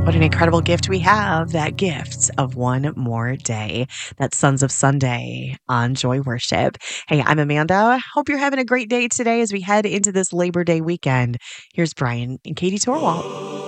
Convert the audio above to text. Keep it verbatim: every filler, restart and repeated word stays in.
What an incredible gift we have, that gift of one more day. That's Sons of Sunday on Joy Worship. Hey, I'm Amanda. Hope you're having a great day today as we head into this Labor Day weekend. Here's Brian and Katie Torwalt.